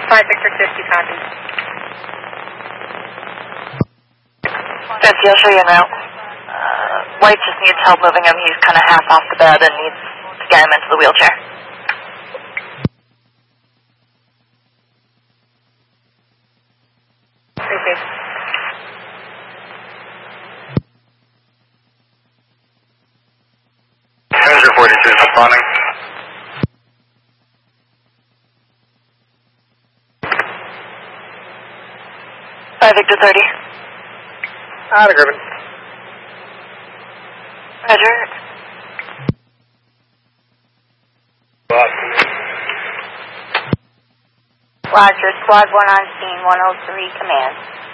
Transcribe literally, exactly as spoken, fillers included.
five Victor fifty, copy. Fancy, I'll show you now. Uh, White just needs help moving him. He's kind of half off the bed and needs to get him into the wheelchair. Appreciate it. Passenger forty-two is responding. five Victor thirty. Out of Griffin. Roger. Roger, squad one on scene, one oh three, command.